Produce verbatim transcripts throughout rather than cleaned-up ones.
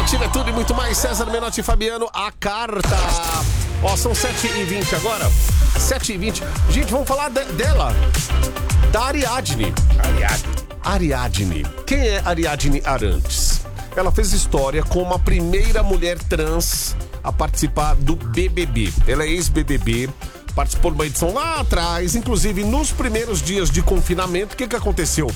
Ativa é tudo e muito mais. César Menotti e Fabiano, a carta. Ó, são sete e vinte agora. sete e vinte. Gente, vamos falar de, dela. Da Ariadne. Ariadne. Ariadne. Quem é Ariadne Arantes? Ela fez história como a primeira mulher trans a participar do B B B. Ela é ex-B B B, participou de uma edição lá atrás, inclusive nos primeiros dias de confinamento. O que que aconteceu?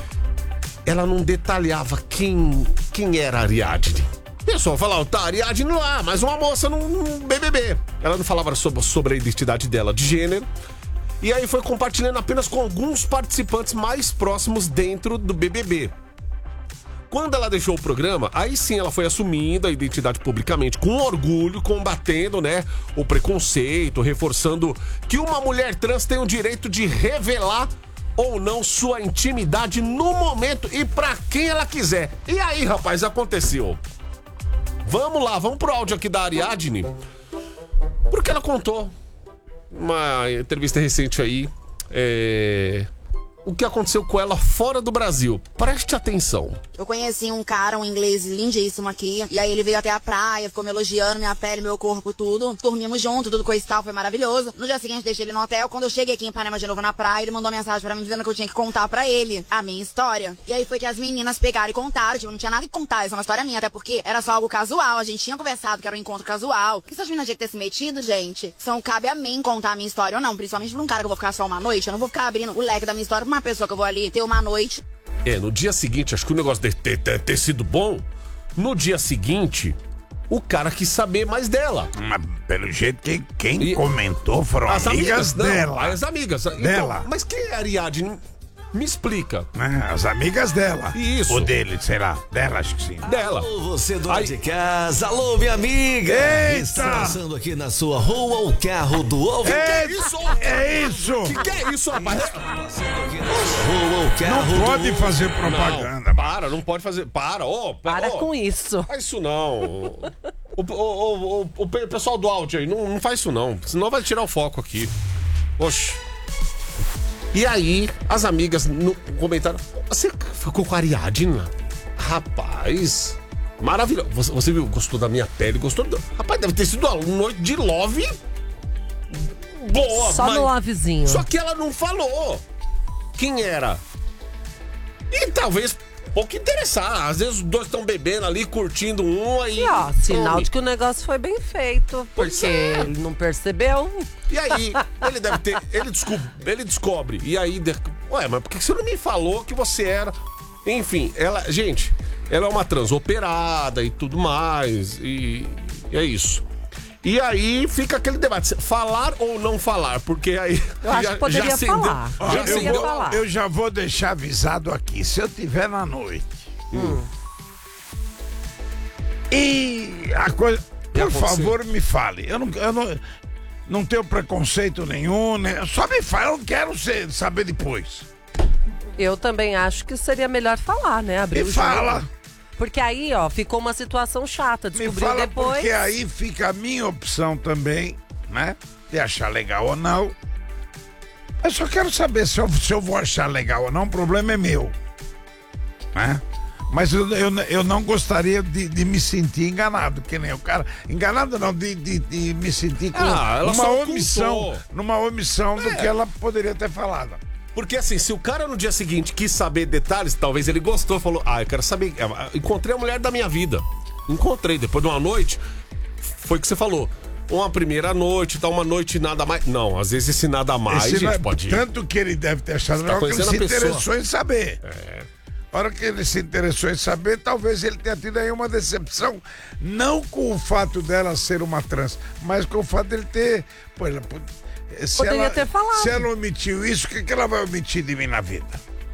Ela não detalhava quem, quem era a Ariadne. O pessoal falava, tá, Ariadne lá, mas uma moça num B B B. Ela não falava sobre, sobre a identidade dela de gênero. E aí foi compartilhando apenas com alguns participantes mais próximos dentro do B B B. Quando ela deixou o programa, aí sim ela foi assumindo a identidade publicamente, com orgulho, combatendo, né, o preconceito, reforçando que uma mulher trans tem o direito de revelar ou não sua intimidade no momento e pra quem ela quiser. E aí, rapaz, aconteceu. Vamos lá, vamos pro áudio aqui da Ariadne, porque ela contou uma entrevista recente aí, é... o que aconteceu com ela fora do Brasil. Preste atenção. Eu conheci um cara, um inglês lindíssimo aqui. E aí ele veio até a praia, ficou me elogiando, minha pele, meu corpo, tudo. Dormimos junto, tudo coisa e tal, foi maravilhoso. No dia seguinte, deixei ele no hotel. Quando eu cheguei aqui em Ipanema de novo na praia, ele mandou mensagem pra mim dizendo que eu tinha que contar pra ele a minha história. E aí foi que as meninas pegaram e contaram. Tipo, não tinha nada que contar, isso é uma história minha. Até porque era só algo casual. A gente tinha conversado que era um encontro casual. O que essas meninas tinham que ter se metido, gente? São cabe a mim contar a minha história ou não. Principalmente pra um cara que eu vou ficar só uma noite. Eu não vou ficar abrindo o leque da minha história pra uma pessoa que eu vou ali ter uma noite. É, no dia seguinte, acho que o negócio de ter, ter, ter sido bom. No dia seguinte, o cara quis saber mais dela. Mas, pelo jeito, quem, quem E- comentou foram As amigas, amigas não, dela. as amigas. Dela. Então, mas quem é a Ariadne? Me explica. Né? As amigas dela. Isso. Ou dele, sei lá. Dela, acho que sim. Dela. Alô, você dona Aí- de casa, alô, minha amiga! Eita! Está passando aqui na sua rua o carro do ovo. É isso? É isso! Que que é isso, rapaz? Passando aqui na sua rua o carro Não do pode ovo. fazer Não, propaganda. para, não pode fazer. Para, ô. Para ô, com isso. Faz isso não. O, o, o, o, o pessoal do áudio aí, não, não faz isso não. Senão vai tirar o foco aqui. Oxe. E aí, as amigas no comentaram: você ficou com a Ariadne? Rapaz, maravilhoso. Você, você viu, gostou da minha pele? Gostou do... Rapaz, deve ter sido uma noite de love boa. Só mas... no lovezinho. Só que ela não falou quem era. E talvez pouco interessar. Às vezes os dois estão bebendo ali, curtindo um aí. E ó, sinal some. de que o negócio foi bem feito. Pois Porque é. ele não percebeu. E aí, ele deve ter. Ele descobre. Ele descobre. E aí. de- Ué, mas por que você não me falou que você era. Enfim, ela. Gente, ela é uma trans operada e tudo mais. E, e é isso. E aí fica aquele debate: falar ou não falar? Porque aí. Eu acho que poderia acendeu- falar. Ó, Já eu, Poderia acendeu. vou- falar. eu já vou deixar avisado aqui. Se eu tiver na noite Hum. e a coisa. Por aconteceu? favor, me fale. Eu não, eu não, não tenho preconceito nenhum, né? Só me fala, eu não quero ser- saber depois. Eu também acho que seria melhor falar, né? Abrir Me o jogo. fala. Porque aí, ó, ficou uma situação chata. Me Descobriu fala depois. porque aí fica a minha opção também, né? De achar legal ou não. Eu só quero saber se eu, se eu vou achar legal ou não, o problema é meu. Né? Mas eu, eu, eu não gostaria de, de me sentir enganado, que nem o cara. Enganado não, de, de, de me sentir com Ah, ela uma só omissão, ocultou. numa omissão do É. que ela poderia ter falado. Porque assim, se o cara no dia seguinte quis saber detalhes, talvez ele gostou, falou: ah, eu quero saber. Encontrei a mulher da minha vida. Encontrei, depois de uma noite, foi o que você falou. Uma primeira noite, tá, uma noite nada mais. Não, às vezes esse nada mais, Esse gente, não é- pode ir. Tanto que ele deve ter achado Você tá legal que ele se conhecendo a pessoa. interessou em saber. A hora que ele se interessou em saber, talvez ele tenha tido aí uma decepção, não com o fato dela ser uma trans, mas com o fato dele ter. Pô, ela, se Poderia ela, ter falado. Se ela omitiu isso, o que, que ela vai omitir de mim na vida?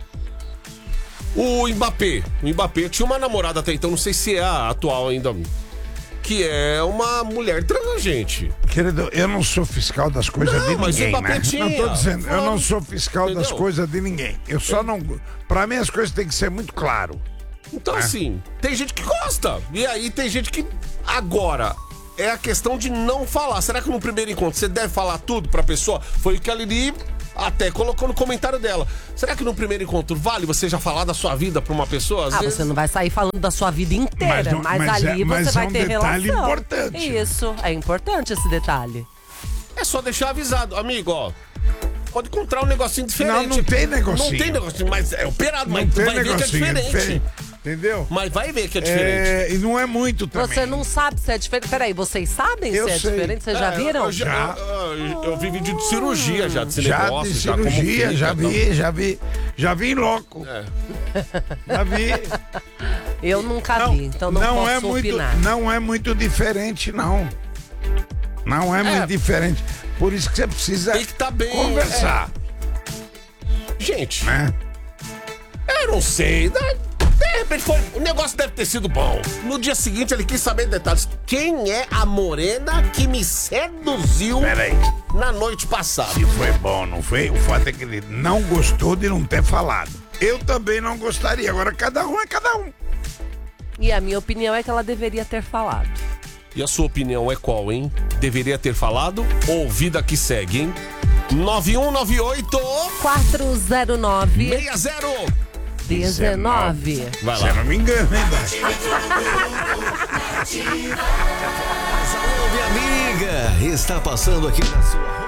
O Mbappé. O Mbappé tinha uma namorada até então, não sei se é a atual ainda. Que é uma mulher trans, gente. Querido, eu não sou fiscal das coisas Não, de mas ninguém, o Mbappé né? tinha. Não tô dizendo, eu não Falando- sou fiscal das Entendeu? coisas de ninguém. Eu só não. Pra mim as coisas têm que ser muito claro. Então, assim, tem gente que gosta. E aí tem gente que. Agora, é a questão de não falar. Será que no primeiro encontro você deve falar tudo pra pessoa? Foi o que a Lili até colocou no comentário dela. Será que no primeiro encontro vale você já falar da sua vida pra uma pessoa? Às Ah, vezes... você não vai sair falando da sua vida inteira, Mas mas, não- mas ali é- mas você vai é um ter detalhe relação. importante. Isso, é importante esse detalhe. É só deixar avisado. Amigo, ó, pode encontrar um negocinho diferente. Não, não tem negocinho. Não tem negocinho, mas é operado, Não mas tu tem vai ver que é negocinho, diferente. diferente, entendeu? Mas vai ver que é diferente. É, e não é muito também. Você não sabe se é diferente. Peraí, vocês sabem Eu se é sei. diferente? Vocês já É, viram? Eu, já, eu, eu- eu vi vídeo de cirurgia já, desse Já negócio. de já como cirurgia, fica, já então. vi, já vi. Já vi em loco. É. Já vi. Eu nunca Não, vi, então não, posso é muito, opinar. não é muito diferente, não. Não é, muito diferente. Por isso que você precisa Tem que tá bem, conversar, Gente, né? eu não sei. né? De repente foi. O negócio deve ter sido bom. No dia seguinte ele quis saber detalhes. Quem é a morena que me seduziu Peraí. na noite passada? Se foi bom, não foi? O fato é que ele não gostou de não ter falado. Eu também não gostaria. Agora cada um é cada um. E a minha opinião é que ela deveria ter falado. E a sua opinião é qual, hein? Deveria ter falado ou vida que segue, hein? nove um nove oito quatro zero nove, seis zero. dezenove. Vai Você lá. não me engana, hein, Dai? Alô, minha amiga, está passando aqui na sua